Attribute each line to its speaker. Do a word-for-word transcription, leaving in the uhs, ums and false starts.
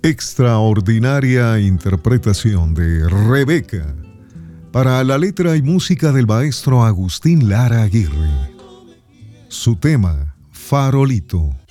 Speaker 1: Extraordinaria interpretación de Rebeca para la letra y música del maestro Agustín Lara Aguirre. Su tema, Farolito.